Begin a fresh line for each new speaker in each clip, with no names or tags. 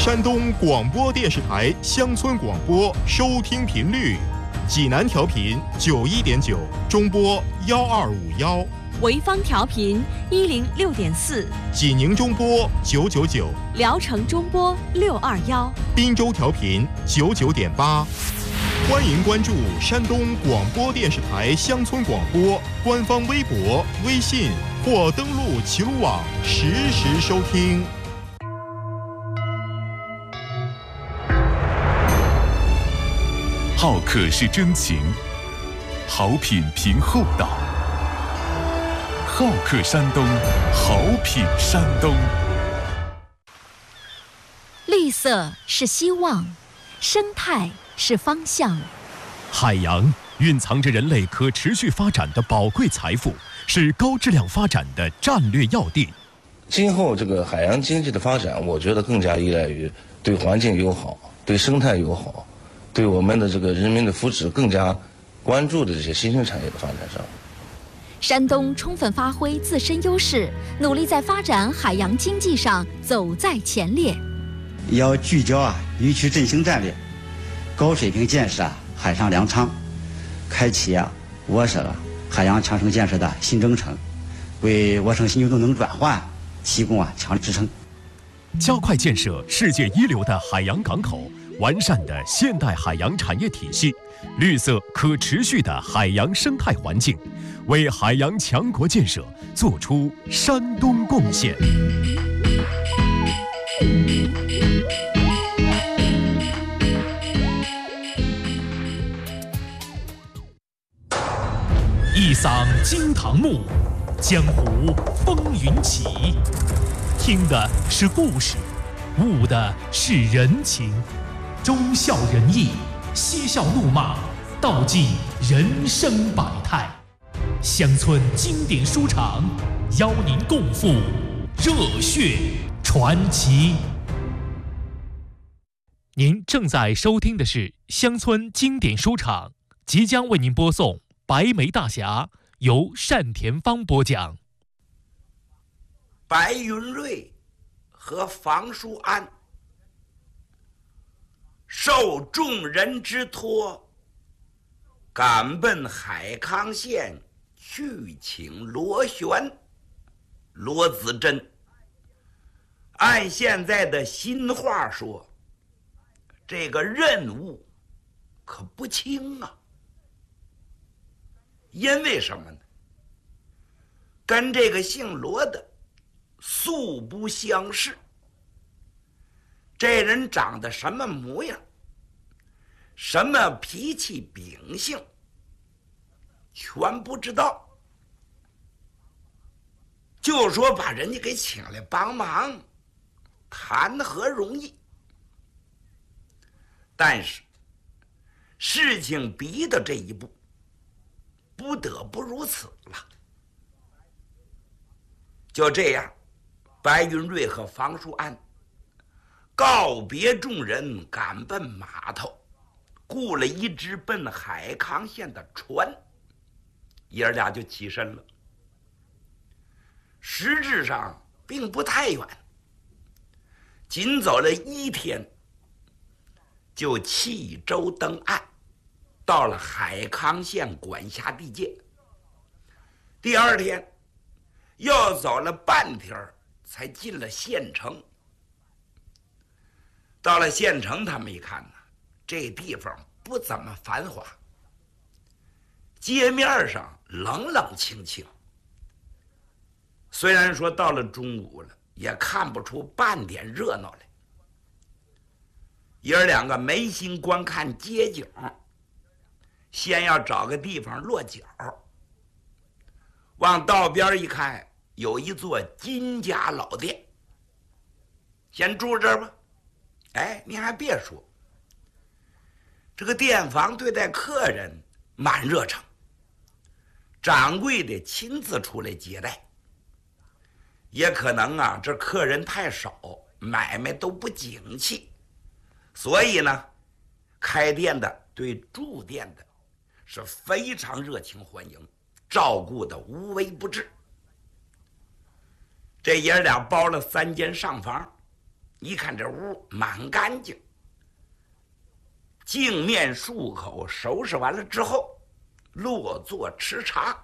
山东广播电视台乡村广播收听频率：济南调频91.9，中波1251；
潍坊调频106.4，
济宁中波999，
聊城中波621，
滨州调频99.8。欢迎关注山东广播电视台乡村广播官方微博、微信或登录齐鲁网实时收听。
好客是真情，好品凭厚道。好客山东，好品山东。
绿色是希望，生态是方向。
海洋蕴藏着人类可持续发展的宝贵财富，是高质量发展的战略要地。
今后这个海洋经济的发展，我觉得更加依赖于对环境友好、对生态友好、对我们的这个人民的福祉更加关注的这些新兴产业的发展上。
山东充分发挥自身优势，努力在发展海洋经济上走在前列。
要聚焦渔区振兴战略，高水平建设海上粮仓，开启我省海洋强省建设的新征程，为我省新旧动能转换提供强力支撑。
加快建设世界一流的海洋港口，完善的现代海洋产业体系，绿色可持续的海洋生态环境，为海洋强国建设做出山东贡献。
一嗓惊堂木，江湖风云起。听的是故事，悟的是人情。忠孝仁义，嬉笑怒骂，道尽人生百态。乡村经典书场，邀您共赴热血传奇。您正在收听的是乡村经典书场，即将为您播送《白眉大侠》，由单田芳播讲。
白云瑞和房叔安受众人之托，赶奔海康县去请螺旋、罗子珍。按现在的新话说，这个任务可不轻啊。因为什么呢？跟这个姓罗的素不相识，这人长得什么模样，什么脾气秉性，全不知道。就说把人家给请来帮忙，谈何容易？但是事情逼到这一步，不得不如此了。就这样，白云瑞和房叔安告别众人，赶奔码头，雇了一只奔海康县的船，爷儿俩就起身了。实质上并不太远，仅走了1天，就弃舟登岸，到了海康县管辖地界。第2天又走了半天才进了县城。到了县城，他们一看呢，这地方不怎么繁华，街面上冷冷清清。虽然说到了中午了，也看不出半点热闹来。爷儿两个没心观看街景，先要找个地方落脚。往道边一看，有一座金家老店，先住这儿吧。哎，您还别说，这个店房对待客人蛮热诚，掌柜的亲自出来接待。也可能这客人太少，买卖都不景气，所以呢，开店的对住店的是非常热情欢迎，照顾的无微不至。这爷俩包了3间上房， 一看这屋蛮干净，净面漱口，收拾完了之后，落座吃茶。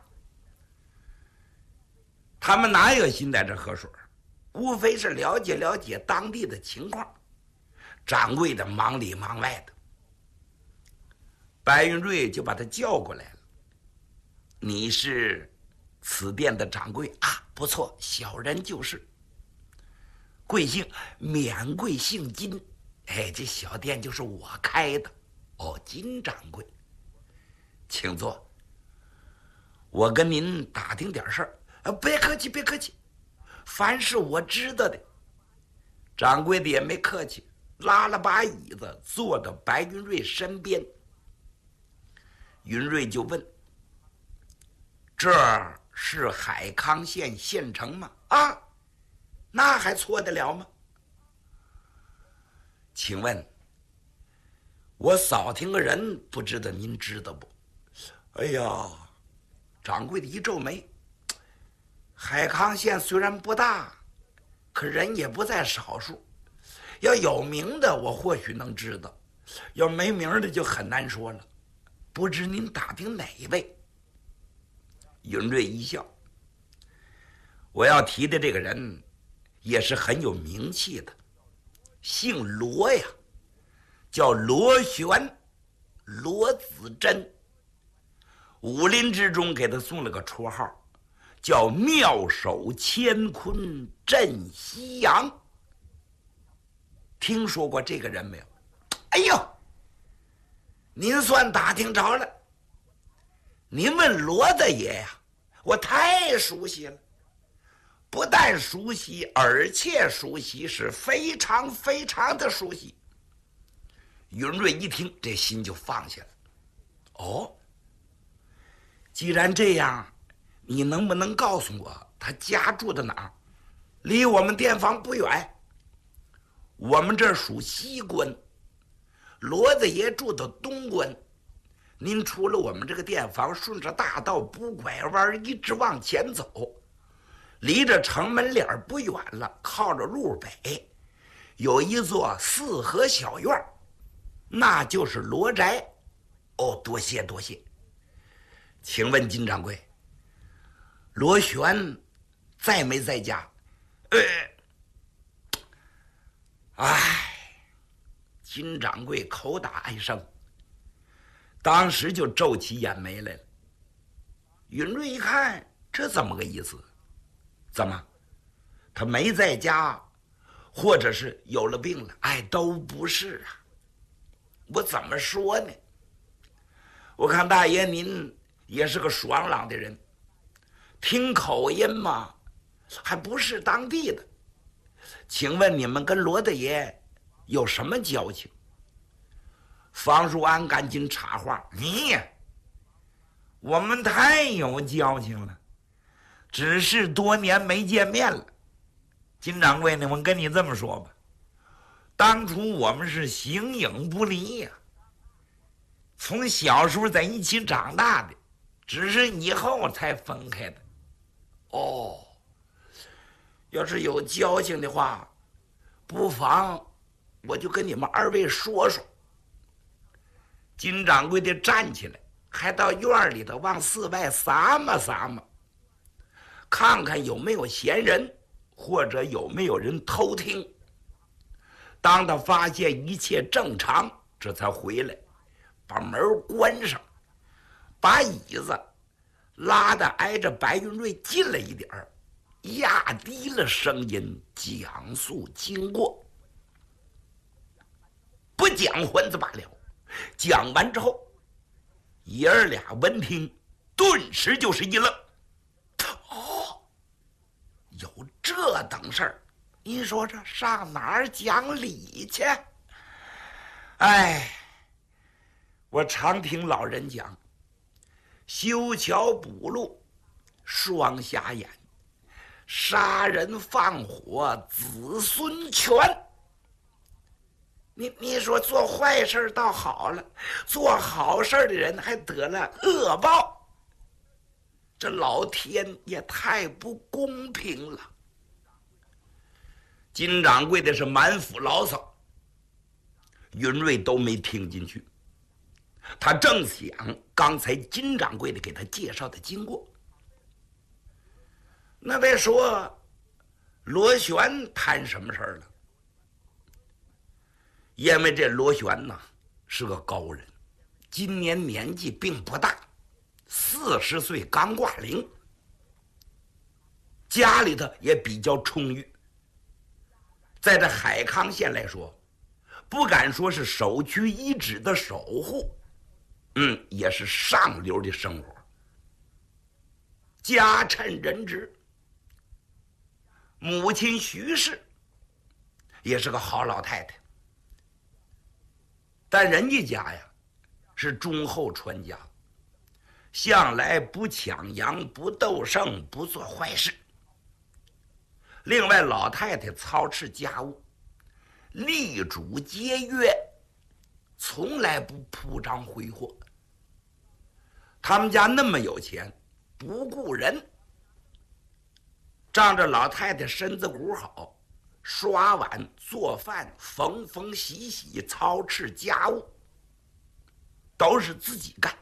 他们哪有心在这喝水？无非是了解了解当地的情况。掌柜的忙里忙外的，白云瑞就把他叫过来了。你是此店的掌柜啊？不错，小人就是。贵姓？免贵姓金。哎，这小店就是我开的。哦，金掌柜，请坐。我跟您打听点事儿。别客气，别客气，凡是我知道的。掌柜的也没客气，拉了把椅子坐到白云瑞身边。云瑞就问：“这是海康县县城吗？”啊，那还错得了吗？请问，我扫听个人，不知道您知道不？哎呀，掌柜的一皱眉。海康县虽然不大，可人也不在少数。要有名的，我或许能知道；要没名的，就很难说了。不知您打听哪一位？云瑞一笑：“我要提的这个人，也是很有名气的，姓罗呀，叫罗旋，罗子珍。武林之中给他送了个绰号。”叫妙手乾坤镇西洋，听说过这个人没有？哎呦，您算打听着了。您问罗大爷呀，我太熟悉了，不但熟悉，而且熟悉，是非常非常的熟悉。云瑞一听，这心就放下了。哦，既然这样，你能不能告诉我他家住的哪儿？离我们店房不远。我们这属西关，罗大爷住的东关。您出了我们这个店房，顺着大道不拐弯，一直往前走，离着城门脸不远了，靠着路北，有一座四合小院，那就是罗宅。哦，多谢多谢。请问金掌柜，罗旋在没在家？金掌柜口打哀声，当时就皱起眼眉来了。云瑞一看，这怎么个意思？怎么，他没在家，或者是有了病了？哎，都不是啊。我怎么说呢？我看大爷您也是个爽朗的人，听口音嘛，还不是当地的。请问你们跟罗大爷有什么交情？方树安赶紧插话：“你，我们太有交情了，只是多年没见面了。金掌柜呢，我跟你这么说吧，当初我们是形影不离呀，从小时候在一起长大的，只是以后才分开的。哦，要是有交情的话，不妨我就跟你们二位说说。”金掌柜的站起来，还到院里头往四外撒嘛撒嘛，看看有没有闲人，或者有没有人偷听。当他发现一切正常，这才回来，把门关上，把椅子拉得挨着白云瑞近了一点儿，压低了声音讲述经过。不讲混子罢了。讲完之后，爷儿俩闻听，顿时就是一愣。哦，有这等事儿，你说这上哪儿讲理去？哎，我常听老人讲，修桥补路，双瞎眼；杀人放火，子孙全。你说做坏事倒好了，做好事的人还得了恶报，这老天也太不公平了。 金掌柜的是满腹牢骚，云瑞都没听进去。他正想刚才金掌柜的给他介绍的经过，那再说罗旋谈什么事儿了？因为这罗旋呐是个高人，今年年纪并不大，40岁刚挂龄，家里头也比较充裕，在这海康县来说，不敢说是首屈一指的守护，也是上流的生活，家趁人直。母亲徐氏也是个好老太太，但人家家呀是忠厚传家，向来不抢羊，不斗胜，不做坏事。另外，老太太操持家务，力主节约，从来不铺张挥霍。他们家那么有钱，不顾人，仗着老太太身子骨好，刷碗做饭、缝缝洗洗、操持家务，都是自己干。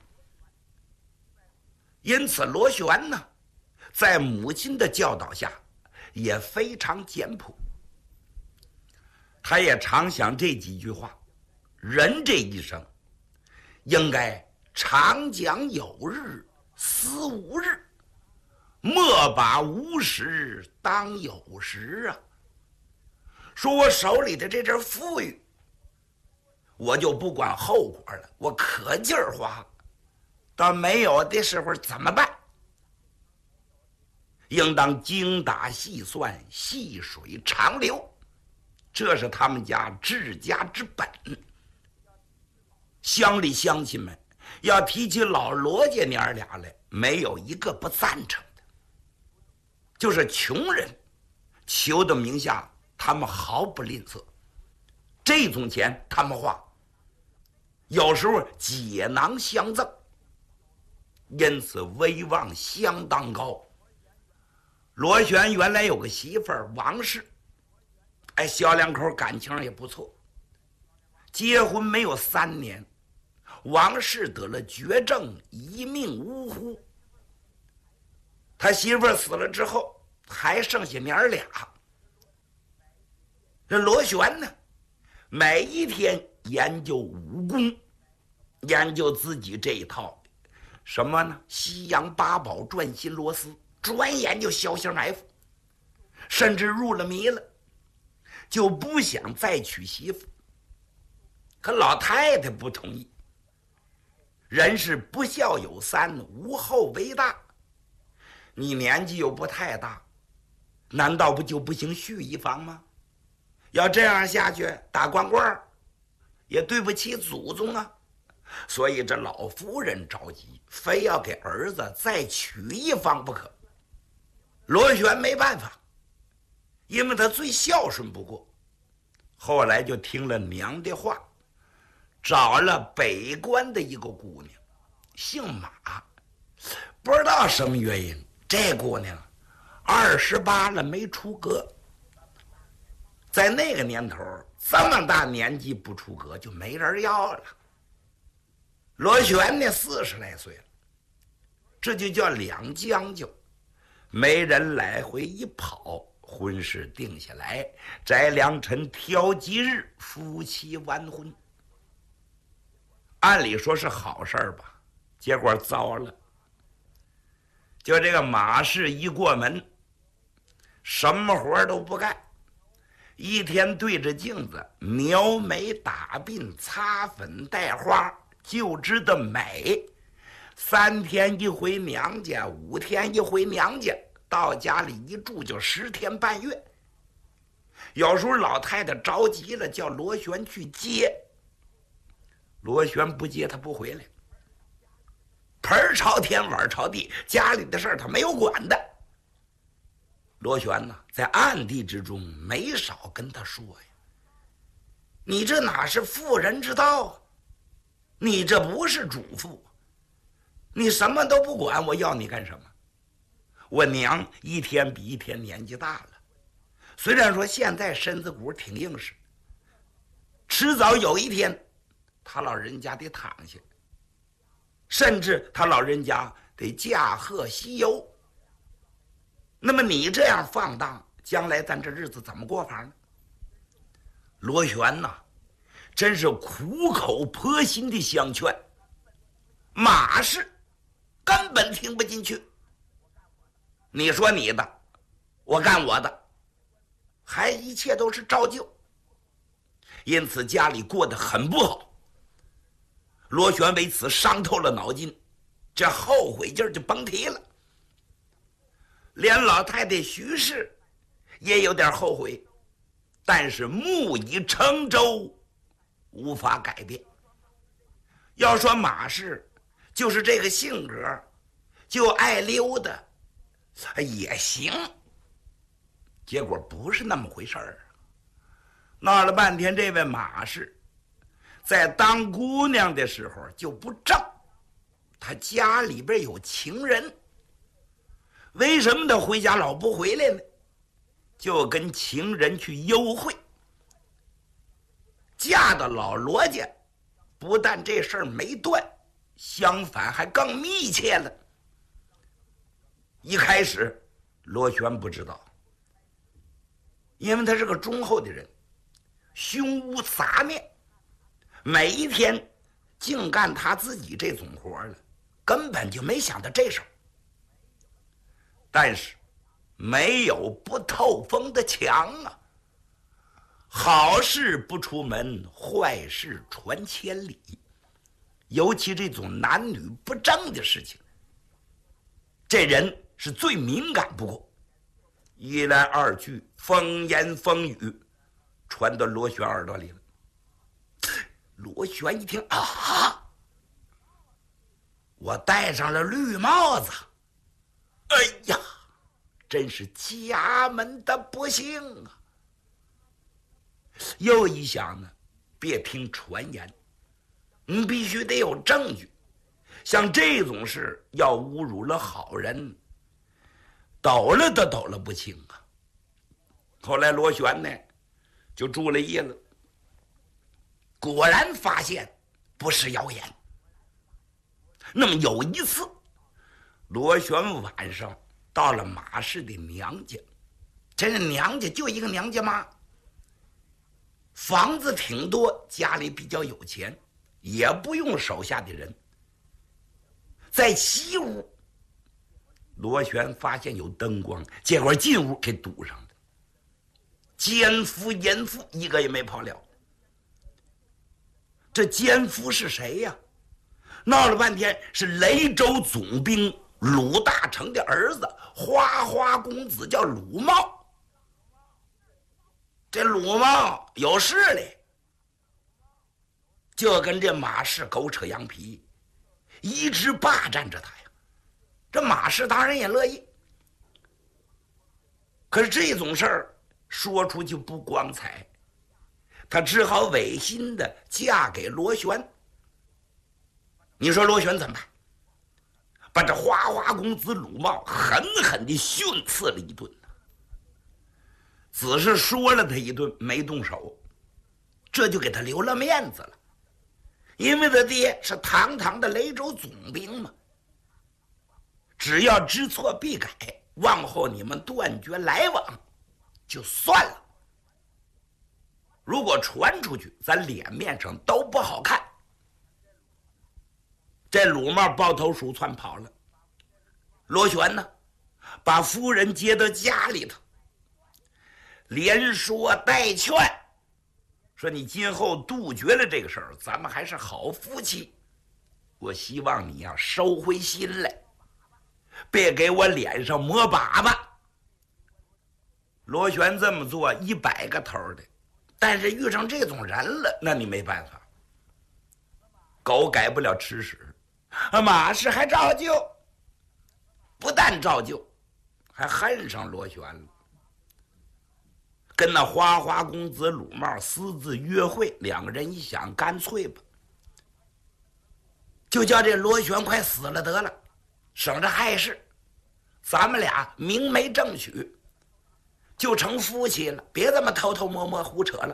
因此，罗旋呢，在母亲的教导下，也非常简朴。他也常想这几句话：人这一生，应该常讲有日，思无日，莫把无时当有时啊。说我手里的这阵富裕，我就不管后果了，我可劲儿花，到没有的时候怎么办？应当精打细算，细水长流，这是他们家治家之本。乡里乡亲们要提起老罗家娘俩来，没有一个不赞成的。就是穷人求的名下，他们毫不吝啬，这种钱他们花，有时候解囊相赠，因此威望相当高。罗旋原来有个媳妇儿王氏，小两口感情也不错。结婚没有3年，王氏得了绝症，一命呜呼。他媳妇儿死了之后，还剩下娘儿俩。这罗旋呢，每一天研究武功，研究自己这一套什么呢？西洋八宝转心螺丝，专研究小型埋伏，甚至入了迷了，就不想再娶媳妇。可老太太不同意，人是不孝有三，无后为大。你年纪又不太大，难道不就不行续一房吗？要这样下去，打光棍也对不起祖宗啊。所以这老夫人着急，非要给儿子再娶一房不可。罗旋没办法，因为他最孝顺不过，后来就听了娘的话，找了北关的一个姑娘，姓马，不知道什么原因，这姑娘28了没出阁。在那个年头，这么大年纪不出阁就没人要了。罗旋呢40来岁了，这就叫两将就，媒人来回一跑，婚事定下来，翟良辰挑吉日，夫妻完婚。按理说是好事儿吧，结果糟了。就这个马氏一过门，什么活都不干，一天对着镜子描眉打鬓擦粉戴花，就知道美。3天一回娘家，5天一回娘家，到家里一住就10天半月。有时候老太太着急了，叫罗旋去接，罗旋不接，他不回来。盆朝天碗朝地，家里的事儿他没有管的。罗旋呢，在暗地之中没少跟他说呀：“你这哪是妇人之道啊？你这不是主妇，你什么都不管，我要你干什么？我娘一天比一天年纪大了， 虽然说现在身子骨挺硬实，迟早有一天他老人家得躺下，甚至他老人家得驾鹤西游。那么你这样放荡，将来咱这日子怎么过法呢？罗旋呐，真是苦口婆心的相劝，马氏根本听不进去。你说你的，我干我的，还一切都是照旧。因此家里过得很不好。罗旋为此伤透了脑筋，这后悔劲儿就甭提了。连老太太徐氏也有点后悔，但是木已成舟，无法改变。要说马氏就是这个性格，就爱溜达也行，结果不是那么回事儿。闹了半天，这位马氏在当姑娘的时候就不正，她家里边有情人。为什么她回家老不回来呢？就跟情人去幽会。嫁到老罗家，不但这事儿没断，相反还更密切了。一开始罗旋不知道，因为他是个忠厚的人，胸无杂念，每一天净干他自己这种活了，根本就没想到这事儿。但是没有不透风的墙啊，好事不出门，坏事传千里。尤其这种男女不正的事情，这人是最敏感不过。一来二去，风言风语传到罗旋耳朵里了。罗旋一听啊，我戴上了绿帽子，哎呀，真是家门的不幸啊！又一想呢，别听传言，你必须得有证据。像这种事要侮辱了好人，抖了都抖了不清啊。后来罗旋呢就注了意了，果然发现不是谣言。那么有一次，罗旋晚上到了马氏的娘家，这娘家就一个娘家妈，房子挺多，家里比较有钱，也不用手下的人。在西屋，罗旋发现有灯光，结果进屋给堵上了。奸夫淫妇一个也没跑了。这奸夫是谁呀？闹了半天是雷州总兵鲁大成的儿子，花花公子叫鲁茂。这鲁茂有势力，就跟这马氏狗扯羊皮，一直霸占着他呀。这马氏当然也乐意，可是这种事儿说出去不光彩，他只好违心的嫁给罗旋。你说罗旋怎么办？把这花花公子鲁茂狠狠地训斥了一顿，只是说了他一顿，没动手，这就给他留了面子了。因为他爹是堂堂的雷州总兵嘛，只要知错必改，往后你们断绝来往就算了。如果传出去，咱脸面上都不好看。这鲁茂抱头鼠窜跑了。罗旋呢，把夫人接到家里头，连说带劝，说你今后杜绝了这个事儿，咱们还是好夫妻。我希望你呀收回心来，别给我脸上抹粑粑。罗旋这么做100个头的，但是遇上这种人了，那你没办法。狗改不了吃屎，马氏还照旧，不但照旧，还恨上罗旋了。跟那花花公子鲁茂私自约会，两个人一想，干脆吧，就叫这罗旋快死了得了，省着害事，咱们俩明媒正娶。 就成夫妻了，别这么偷偷摸摸胡扯了。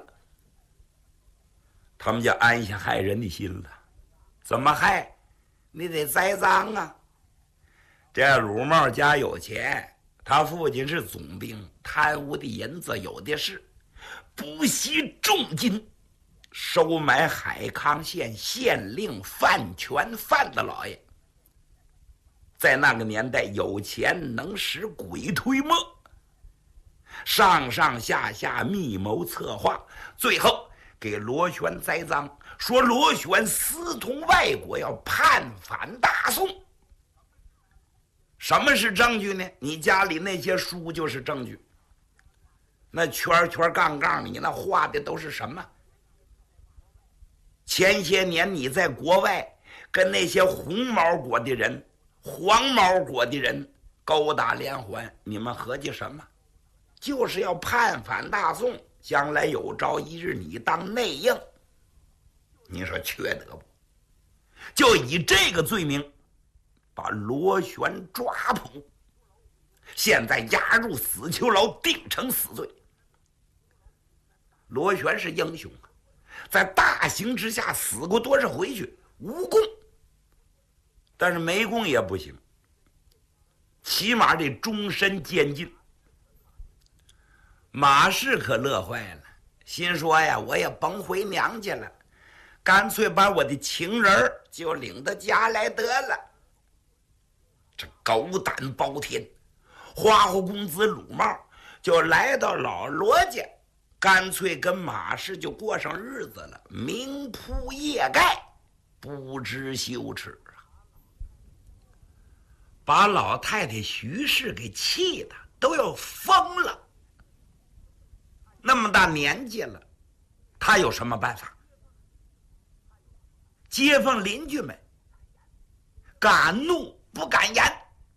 他们就安下害人的心了。怎么害？你得栽赃啊。这鲁茂家有钱，他父亲是总兵，贪污的银子有的是，不惜重金收买海康县县令范全范大老爷。在那个年代，有钱能使鬼推磨，上上下下密谋策划，最后给螺旋栽赃，说螺旋私通外国，要叛反大宋。什么是证据呢？你家里那些书就是证据。那圈圈杠杠，你那画的都是什么？前些年你在国外跟那些红毛国的人、黄毛国的人勾打连环，你们合计什么？就是要叛反大宋，将来有朝一日你当内应。你说缺德不？就以这个罪名把螺旋抓捕，现在押入死囚牢，定成死罪。螺旋是英雄啊，在大刑之下死过多少回去，无功，但是没功也不行，起码得终身监禁。马氏可乐坏了，心说呀，我也甭回娘家了，干脆把我的情人就领到家来得了。这狗胆包天，花花公子鲁茂就来到老罗家，干脆跟马氏就过上日子了，明铺夜盖，不知羞耻啊！把老太太徐氏给气的都要疯了。那么大年纪了，他有什么办法？街坊邻居们敢怒不敢言。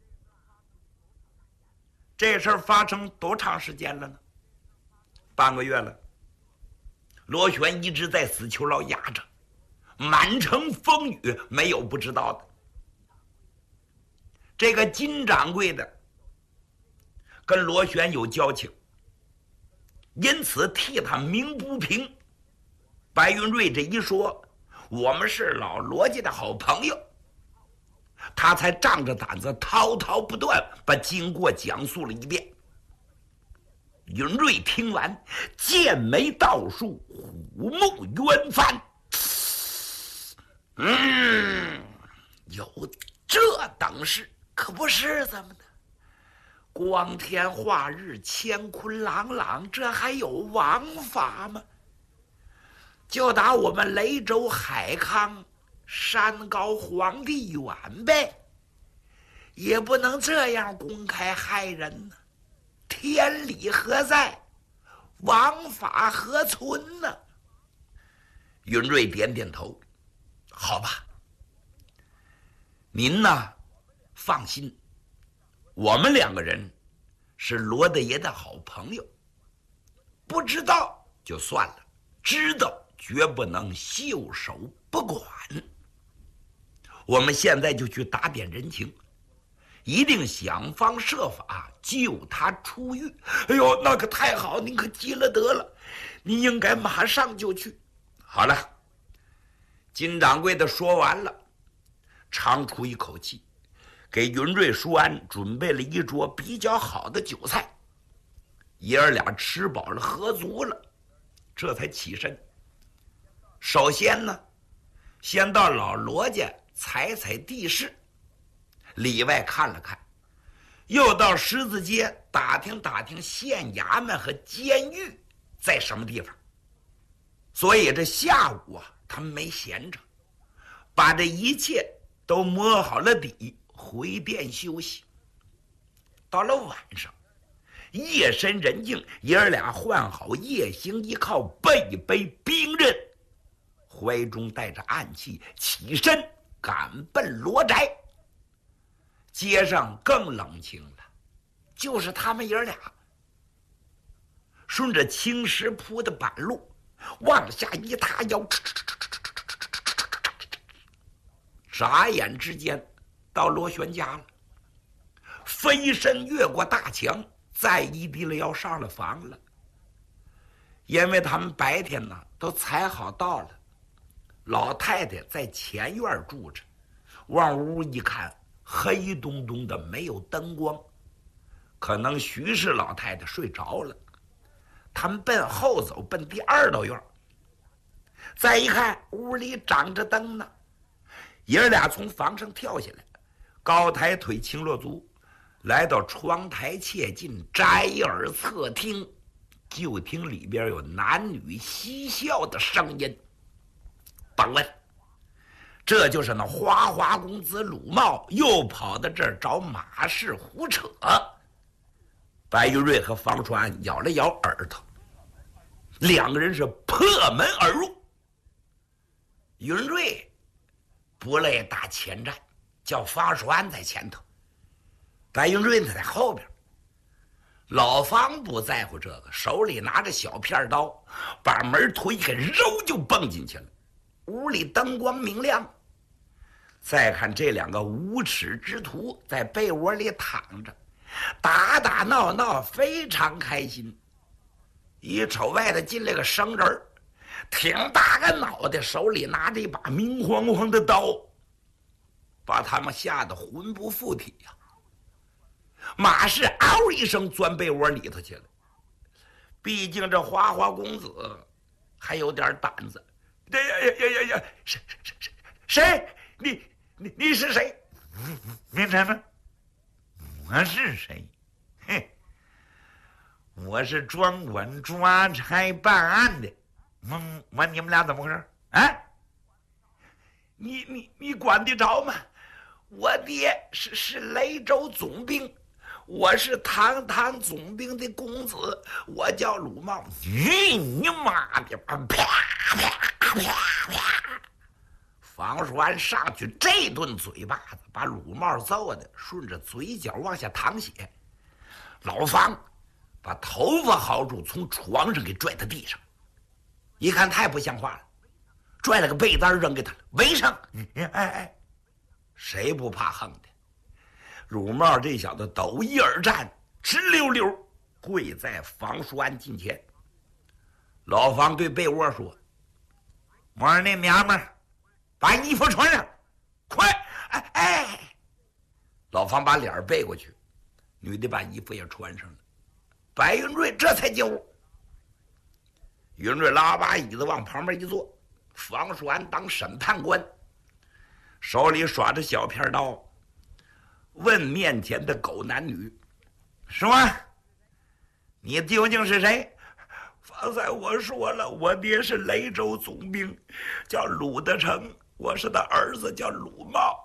这事儿发生多长时间了呢？半个月了。螺旋一直在死囚牢压着，满城风雨，没有不知道的。这个金掌柜的跟螺旋有交情，因此替他鸣不平。白云瑞这一说，我们是老罗家的好朋友，他才仗着胆子滔滔不断把经过讲述了一遍。云瑞听完，剑眉倒竖，虎目圆翻。有这等事，可不是怎么的？光天化日，乾坤朗朗，这还有王法吗？就打我们雷州海康山高皇帝远呗，也不能这样公开害人呢。天理何在？王法何存呢？云瑞点点头，好吧，您呢放心，我们两个人是罗大爷的好朋友，不知道就算了，知道绝不能袖手不管。我们现在就去打点人情，一定想方设法救他出狱。哎呦，那可太好，您可急了得了，您应该马上就去。好了，金掌柜的说完了，长出一口气，给云瑞、舒安准备了一桌比较好的酒菜。爷儿俩吃饱了喝足了，这才起身。首先呢，先到老罗家踩踩地势，里外看了看，又到狮子街打听打听县衙门和监狱在什么地方。所以这下午啊，他们没闲着，把这一切都摸好了底，回店休息。到了晚上，夜深人静，爷儿俩换好夜行衣靠，背背兵刃，怀中带着暗器，起身赶奔罗宅。街上更冷清了，就是他们爷儿俩顺着青石铺的板路往下一踏腰，眨眼之间到螺旋家了。飞身越过大墙， 再一地了要上了房了，因为他们白天呢都踩好道了。老太太在前院住着，往屋一看，黑咚咚的，没有灯光，可能徐氏老太太睡着了。他们奔后走，奔第二道院，再一看，屋里长着灯呢。爷儿俩从房上跳下来，高抬腿，轻落足，来到窗台切近，摘耳侧听，就听里边有男女嬉笑的声音。甭问，这就是那花花公子鲁茂又跑到这儿找马氏胡扯。白玉瑞和方川咬了咬耳朵，两个人是破门而入。云瑞不累打前站，叫方川在前头，白云瑞呢在后边。老方不在乎这个，手里拿着小片刀，把门推开，肉就蹦进去了。屋里灯光明亮，再看这两个无耻之徒在被窝里躺着，打打闹闹，非常开心。一瞅外头进来个生人，挺大个脑袋，手里拿着一把明晃晃的刀，把他们吓得魂不附体呀。马氏嗷一声钻被窝里头去了，毕竟这花花公子还有点胆子。呀！谁？你是谁？明晨呢？我是谁？嘿，我是专管抓差办案的。问你们俩怎么回事？啊？你管得着吗？我爹是雷州总兵，我是堂总兵的公子，我叫鲁茂。你妈的！啪！房栓上去这顿嘴巴子，把鲁茂揍的顺着嘴角往下淌血。老方把头发薅住，从床上给拽到地上，一看太不像话了，拽了个被单扔给他了，围上。谁不怕横的？鲁茂这小子抖一耳站，直溜溜跪在房栓近前。老方对被窝说：“我说那娘们儿，把衣服穿上，快！”老方把脸背过去，女的把衣服也穿上了。白云瑞这才进屋。云瑞拉把椅子往旁边一坐，房栓当审判官，手里耍着小片刀，问面前的狗男女：“说，你究竟是谁？”方才我说了，我爹是雷州总兵，叫鲁德成，我是他儿子，叫鲁茂。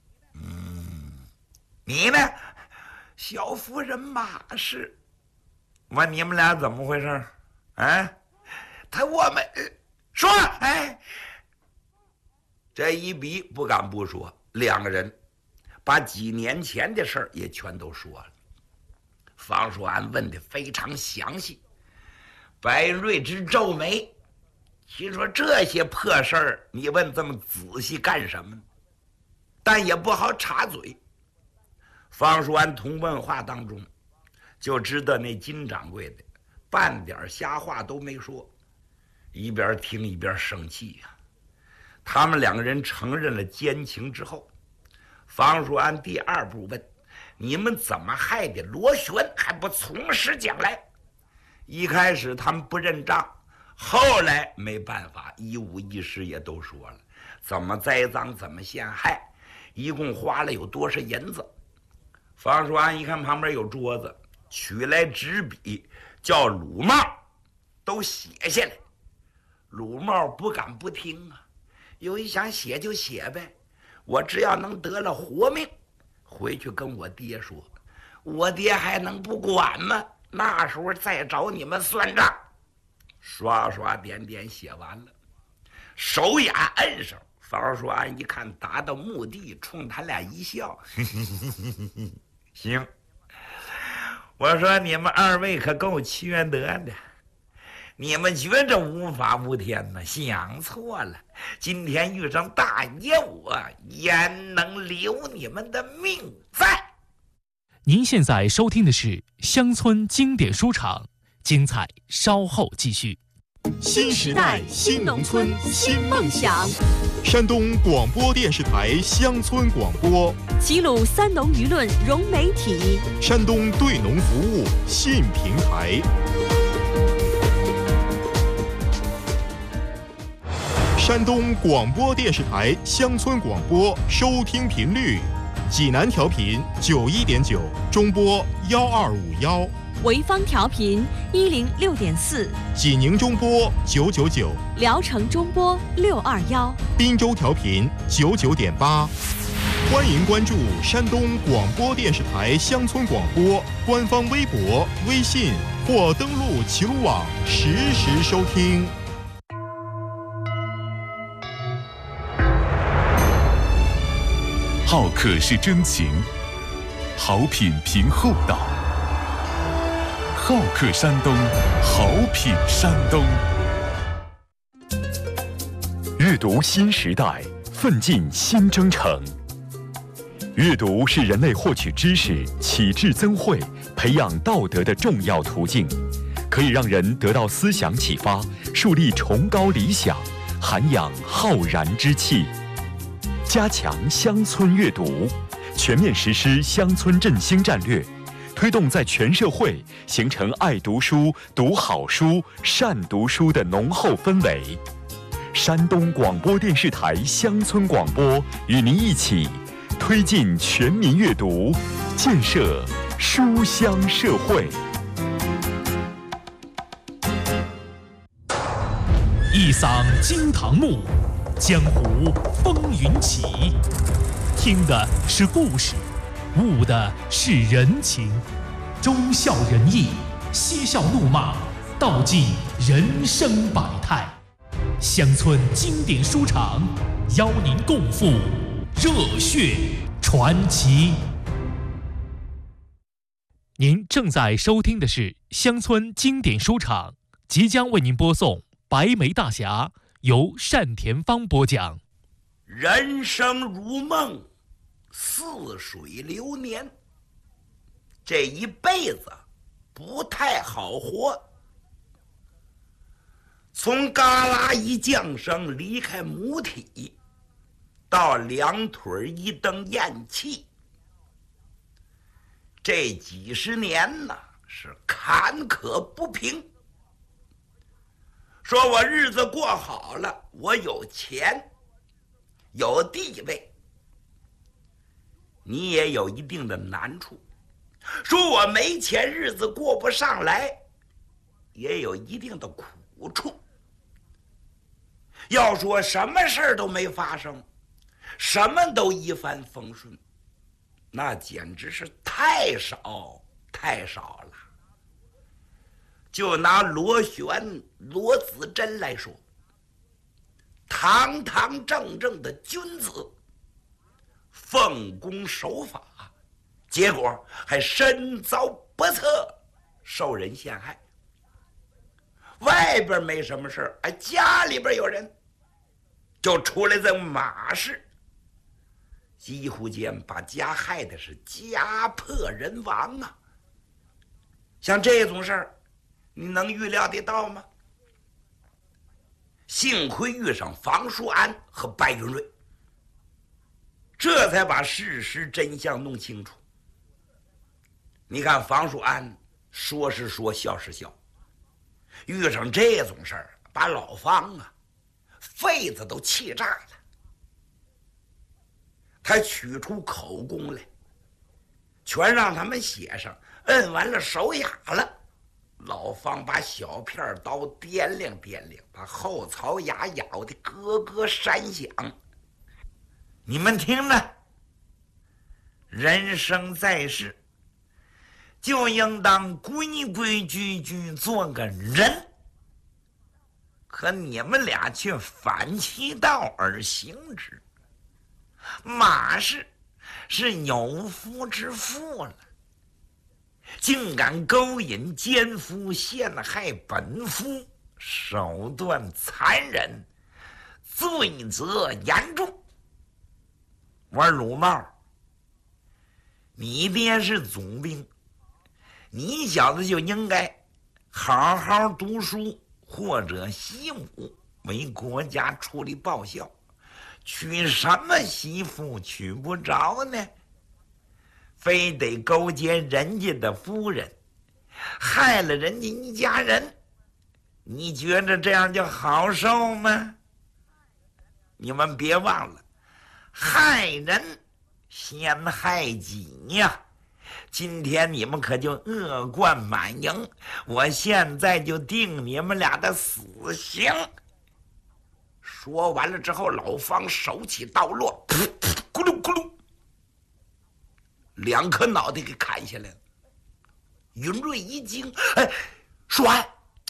你呢？小夫人马氏。问你们俩怎么回事？啊？我们说，这一比不敢不说，两个人把几年前的事儿也全都说了。方叔安问得非常详细。白瑞之皱眉，心说这些破事儿你问这么仔细干什么呢？但也不好插嘴。方叔安同问话当中就知道那金掌柜的半点瞎话都没说，一边听一边生气呀。他们两个人承认了奸情之后，方叔安第二步问：“你们怎么害的螺旋，还不从实讲来？”一开始他们不认账，后来没办法，一五一十也都说了，怎么栽赃，怎么陷害，一共花了有多少银子。方叔安一看旁边有桌子，取来纸笔，叫鲁茂都写下来。鲁茂不敢不听啊，有一想写就写呗，我只要能得了活命，回去跟我爹说，我爹还能不管吗？那时候再找你们算账。刷刷点点写完了，手眼摁上。方叔安一看达到目的，冲他俩一笑：“行，我说你们二位可够缺德的，你们觉着无法无天呢？想错了。今天遇上大爷我，焉能留你们的命在？”
您现在收听的是乡村经典书场，精彩稍后继续。
新时代新农村新梦想，
山
东广播电视台乡村广播，
齐鲁三农舆论融媒体，
山东对农服务信平台。山东广播电视台乡村广播收听频率：济南调频91.9，中波1251；
潍坊调频106.4，
济宁中波999，
聊城中波621，
滨州调频99.8。欢迎关注山东广播电视台乡村广播官方微博、微信或登录齐鲁网实时收听。
好客是真情，好品凭厚道。好客山东，好品山东。
阅读新时代，奋进新征程。阅读是人类获取知识、启智增慧、培养道德的重要途径，可以让人得到思想启发，树立崇高理想，涵养浩然之气。加强乡村阅读，全面实施乡村振兴战略，推动在全社会形成爱读书、读好书、善读书的浓厚氛围。山东广播电视台乡村广播与您一起推进全民阅读，建设书香社会。
一嗓惊堂木，江湖风云起。听的是故事，悟的是人情，忠孝仁义，嬉笑怒骂，道尽人生百态。乡村经典书场邀您共赴热血传奇。您正在收听的是乡村经典书场，即将为您播送《白眉大侠》，由单田芳播讲。
人生如梦，似水流年，这一辈子不太好活。从嘎啦一降生离开母体，到两腿一蹬咽气，这几十年呢是坎坷不平。说我日子过好了，我有钱有地位，你也有一定的难处；说我没钱，日子过不上来，也有一定的苦处。要说什么事儿都没发生，什么都一帆风顺，那简直是太少太少了。就拿螺旋、罗子珍来说，堂堂正正的君子，奉公守法，结果还身遭不测，受人陷害。外边没什么事儿，哎，家里边有人，就出来这马事，几乎间把家害的是家破人亡啊！像这种事儿，你能预料得到吗？幸亏遇上房叔安和白云瑞，这才把事实真相弄清楚。你看房叔安说是说，笑是笑，遇上这种事儿，把老方啊肺子都气炸了。他取出口供来，全让他们写上，摁完了手哑了。老方把小片刀掂量掂量，把后槽牙咬得咯咯闪响。你们听着，人生在世，就应当规规矩矩做个人。可你们俩却反其道而行之，马氏是有夫之妇了，竟敢勾引奸夫，陷害本夫，手段残忍，罪责严重。玩乳帽， 你爹是总兵，你小子就应该好好读书，或者习武，为国家出力报效。娶什么媳妇娶不着呢？非得勾结人家的夫人，害了人家一家人，你觉得这样就好受吗？你们别忘了，害人先害己呀！今天你们可就恶贯满盈，我现在就定你们俩的死刑。说完了之后，老方手起刀落，噗噗咕噜咕噜，2颗脑袋给砍下来了。云瑞一惊，哎，说完，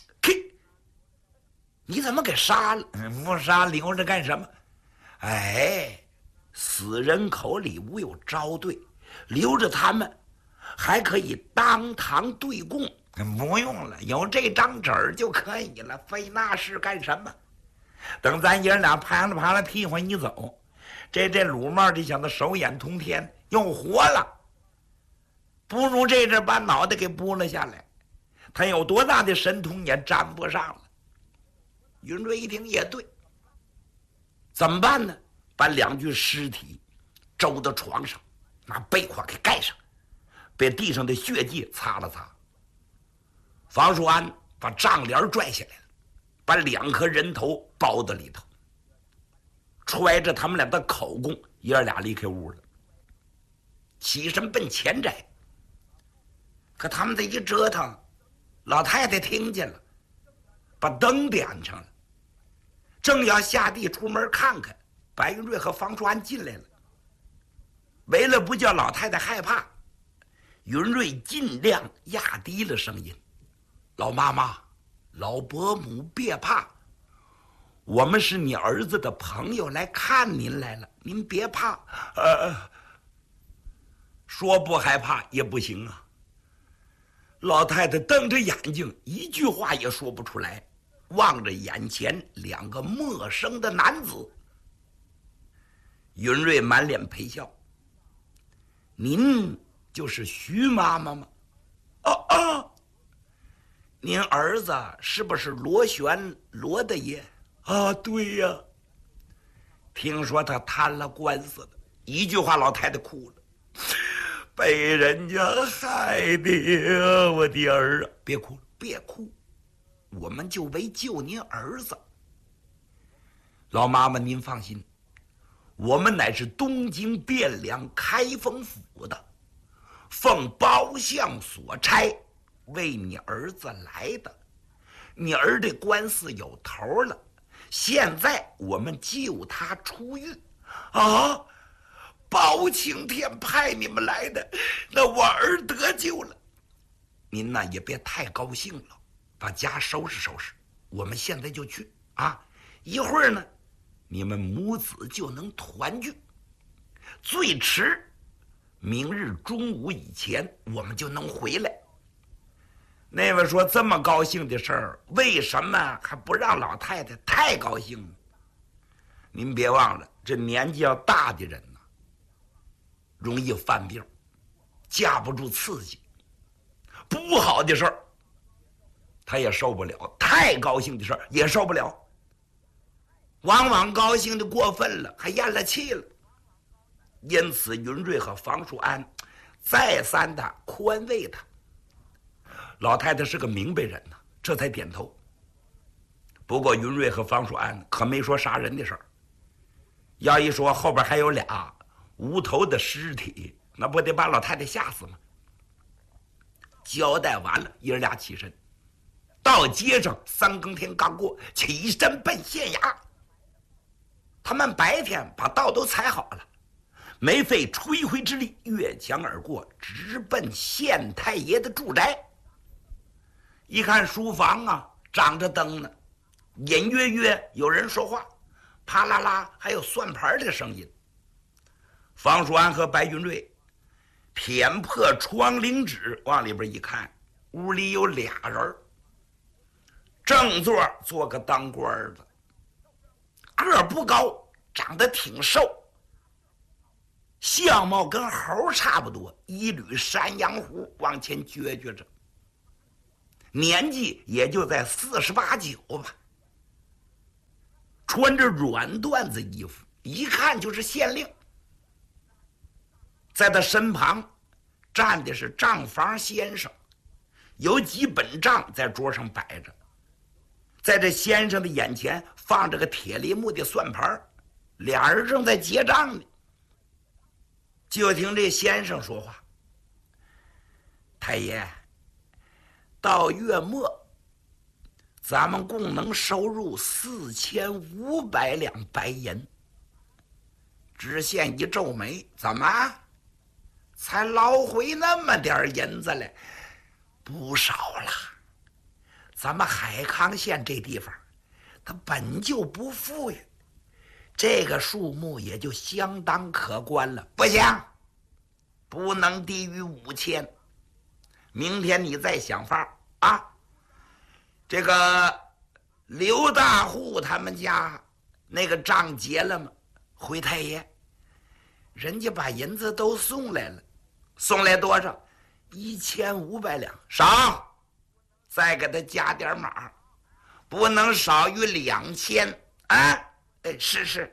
你怎么给杀了？不杀留着干什么？哎，死人口里无有招对，留着他们还可以当堂对供。不用了，有这张纸儿就可以了，费那事干什么？等咱爷俩拍了屁股一走，这鲁帽这小子手眼通天，又活了。不如这阵把脑袋给拨了下来，他有多大的神通也沾不上了。云瑞一听也对，怎么办呢？把2具尸体周到床上，拿被筐给盖上，被地上的血迹擦了擦。房叔安把帐帘拽下来了，把2颗人头包到里头，揣着他们俩的口供，爷俩离开屋了，起身奔前宅。可他们这一折腾，老太太听见了，把灯点上了，正要下地出门看看，白云瑞和方叔安进来了。为了不叫老太太害怕，云瑞尽量压低了声音：“老妈妈，老伯母别怕，我们是你儿子的朋友，来看您来了，您别怕。”说不害怕也不行啊。老太太瞪着眼睛，一句话也说不出来，望着眼前2个陌生的男子。云瑞满脸陪笑：“您就是徐妈妈吗？”“您儿子是不是罗旋罗大爷？”“啊，对呀。”听说他贪了官司的，一句话老太太哭了：“被人家害的呀，我的儿啊！”“别哭了，别哭，我们就为救您儿子。”“老妈妈您放心，我们乃是东京汴梁开封府的，奉包相所差，为你儿子来的。你儿的官司有头了，现在我们救他出狱。”“啊，包青天派你们来的，那我儿得救了。您呢也别太高兴了，把家收拾收拾，我们现在就去啊！一会儿呢，你们母子就能团聚，最迟明日中午以前我们就能回来。”那位说：“这么高兴的事儿，为什么还不让老太太太高兴呢？您别忘了，这年纪要大的人呢，容易犯病，架不住刺激，不好的事儿他也受不了，太高兴的事儿也受不了，往往高兴的过分了，还咽了气了。”因此云瑞和房叔安再三的宽慰他。老太太是个明白人呐，这才点头。不过云瑞和方叔安可没说杀人的事儿，要一说后边还有俩无头的尸体，那不得把老太太吓死吗？交代完了，爷俩起身到街上，三更天刚过，起身奔县衙。他们白天把道都踩好了，没费吹灰之力，越墙而过，直奔县太爷的住宅。一看书房啊，张着灯呢，隐约约有人说话，啪啦啦还有算盘的声音。方叔安和白云瑞舔破窗棂纸往里边一看，屋里有俩人，正坐个当官的，个不高，长得挺瘦， 相貌跟猴差不多，一缕山羊胡往前撅着，年纪也就在48、9吧，穿着软缎子衣服，一看就是县令。在他身旁站的是账房先生，有几本账在桌上摆着，在这先生的眼前放着个铁梨木的算盘，俩人正在结账呢。就听这先生说话：“太爷，到月末咱们共能收入4500两白银。”知县一皱眉：“怎么才捞回那么点银子来？不少了。咱们海康县这地方它本就不富裕，这个数目也就相当可观了。不行，不能低于5000。明天你再想法啊。这个刘大户他们家那个账结了吗？回太爷，人家把银子都送来了。送来多少？1500两。少，再给他加点码，不能少于2000啊！是。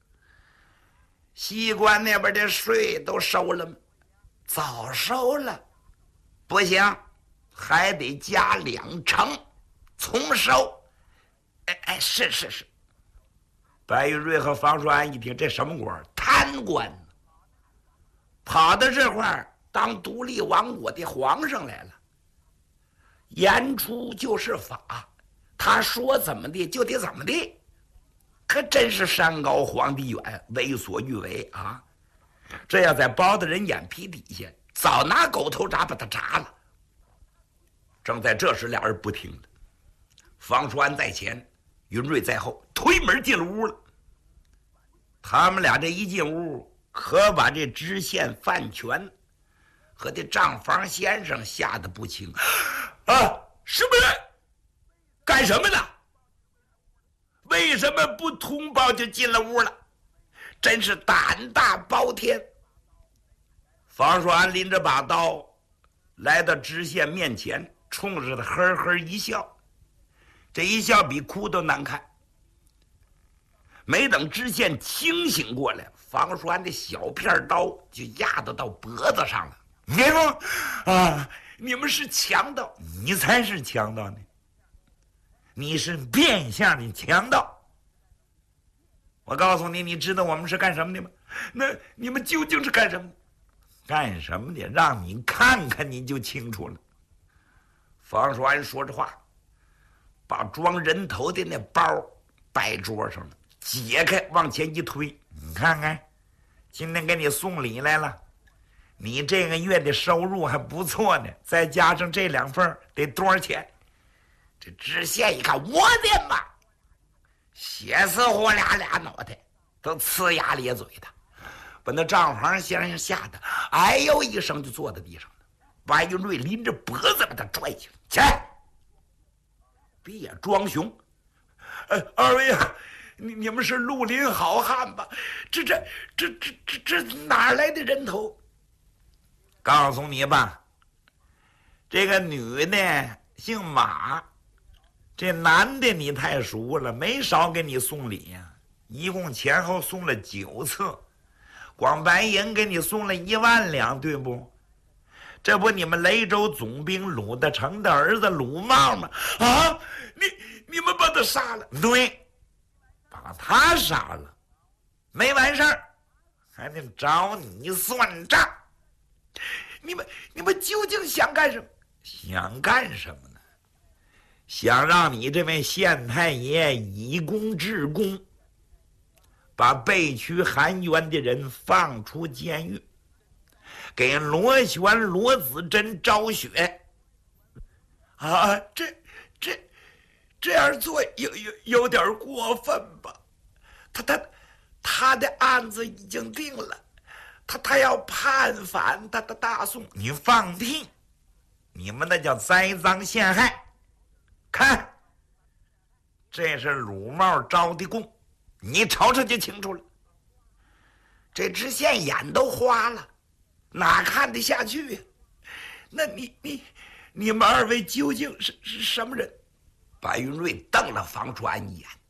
西关那边的税都收了吗？早收了。不行，还得加2成，重收。是。白玉瑞和房叔安一听，这什么官？贪官，跑到这块儿当独立王国的皇上来了。言出就是法，他说怎么的就得怎么的，可真是山高皇帝远，为所欲为啊！这要在包大人眼皮底下，早拿狗头铡把他铡了。正在这时，俩人不听了。房叔安在前，云瑞在后，推门进了屋了。他们俩这一进屋，可把这知县范全和这账房先生吓得不轻。什么人？干什么呢？为什么不通报就进了屋了？真是胆大包天！房叔安拎着把刀来到知县面前，冲着他呵呵一笑，这一笑比哭都难看。没等知县清醒过来，房叔安的小片刀就压到脖子上了。你说你们是强盗，你才是强盗呢！你是变相的强盗。我告诉你，你知道我们是干什么的吗？那你们究竟是干什么的？干什么的？让你看看你就清楚了。房叔安说着话，把装人头的那包摆桌上了，解开往前一推，你看看，今天给你送礼来了。你这个月的收入还不错呢，再加上这2份得多少钱？这知县一看，我的妈！血死我俩脑袋，都呲牙咧嘴的，把那账房先生吓得哎呦一声就坐在地上了。白云瑞拎着脖子把他拽起来，起来，别装熊！二位啊，你们是绿林好汉吧？这哪来的人头？告诉你吧，这个女的姓马，这男的你太熟了，没少给你送礼呀，一共前后送了9次，光白银给你送了1万两，对不？这不你们雷州总兵鲁大成的儿子鲁茂吗？你们把他杀了？对，把他杀了，没完事儿，还得找你算账。你们究竟想干什么？想干什么呢？想让你这位县太爷以公治公，把被驱含冤的人放出监狱，给罗旋、罗子珍昭雪。这样做有点过分吧？他的案子已经定了。他要判反他的大宋，你放屁！你们那叫栽赃陷害。看，这是鲁茂招的供，你瞅瞅就清楚了。 这知县眼都花了，哪看得下去呀？那你们二位究竟是什么人？白云瑞瞪了房传一眼。